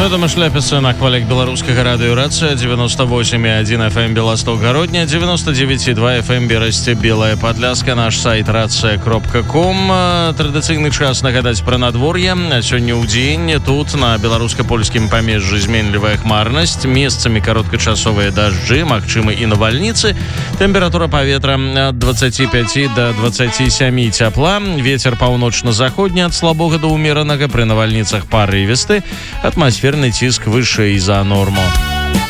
Гэтым шляпіцца на хвалях беларускага радыёрацыя 98,1 FM Беласток-Гародня, 99,2 FM Берасце, Белая Падляска, наш сайт рацыя.ком. Традыцыйны час нагадаць пра надвор'е. Сёння ў дзень тут на беларуска-польскім памежжы зменлівая хмарнасць, месцамі кароткачасовыя дажджы, магчымы і навальніцы. Тэмпература паветра ад 25 до 27 цяпла. Вецер паўночна-заходні ад слабога да ўмеранага, пры навальніцах парывісты. Атмасферны ціск вышэй за норму.